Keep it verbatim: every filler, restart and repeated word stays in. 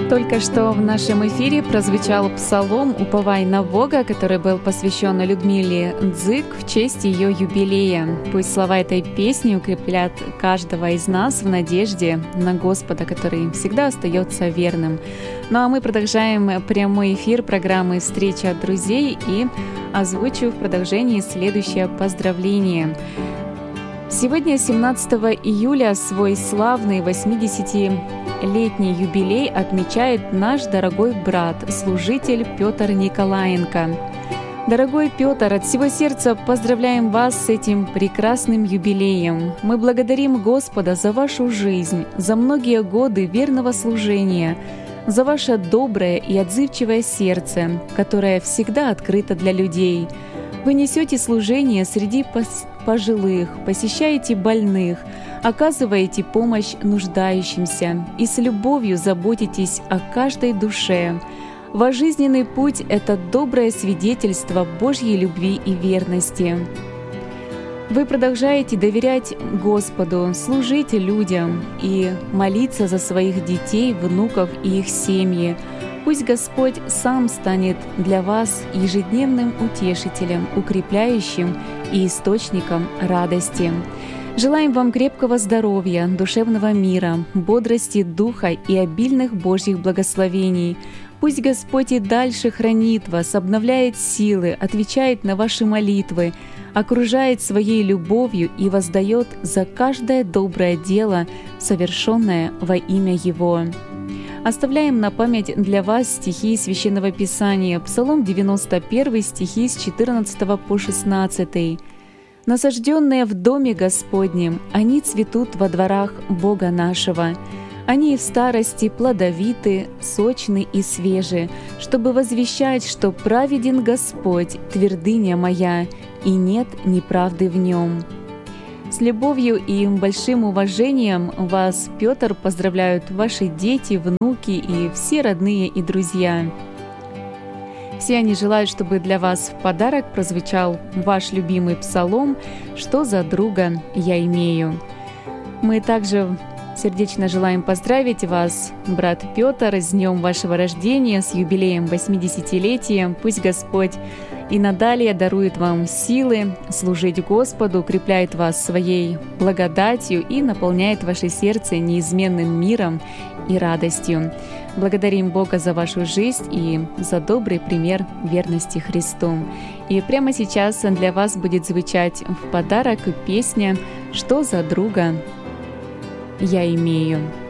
Только что в нашем эфире прозвучал псалом «Уповай на Бога», который был посвящен Людмиле Дзык в честь ее юбилея. Пусть слова этой песни укреплят каждого из нас в надежде на Господа, который всегда остается верным. Ну а мы продолжаем прямой эфир программы «Встреча друзей» и озвучу в продолжении следующее поздравление. Сегодня, семнадцатого июля, свой славный восьмидесятилетний юбилей отмечает наш дорогой брат, служитель Петр Николаенко. Дорогой Петр, от всего сердца поздравляем вас с этим прекрасным юбилеем. Мы благодарим Господа за вашу жизнь, за многие годы верного служения, за ваше доброе и отзывчивое сердце, которое всегда открыто для людей. Вы несете служение среди пожилых, посещаете больных, оказываете помощь нуждающимся и с любовью заботитесь о каждой душе. Ваш жизненный путь — это доброе свидетельство Божьей любви и верности. Вы продолжаете доверять Господу, служить людям и молиться за своих детей, внуков и их семьи. Пусть Господь сам станет для вас ежедневным утешителем, укрепляющим и источником радости. Желаем вам крепкого здоровья, душевного мира, бодрости духа и обильных Божьих благословений. Пусть Господь и дальше хранит вас, обновляет силы, отвечает на ваши молитвы, окружает своей любовью и воздает за каждое доброе дело, совершенное во имя Его. Оставляем на память для вас стихи Священного Писания, Псалом девяносто один, стихи с четырнадцатого по шестнадцатый. «Насажденные в доме Господнем, они цветут во дворах Бога нашего. Они в старости плодовиты, сочны и свежи, чтобы возвещать, что праведен Господь, твердыня моя, и нет неправды в нем». С любовью и большим уважением вас, Петр, поздравляют ваши дети, внуки и все родные и друзья. Все они желают, чтобы для вас в подарок прозвучал ваш любимый псалом «Что за друга я имею». Мы также сердечно желаем поздравить вас, брат Петр, с днем вашего рождения, с юбилеем восьмидесятилетия. Пусть Господь и надалее дарует вам силы служить Господу, укрепляет вас своей благодатью и наполняет ваше сердце неизменным миром и радостью. Благодарим Бога за вашу жизнь и за добрый пример верности Христу. И прямо сейчас для вас будет звучать в подарок песня «Что за друга я имею».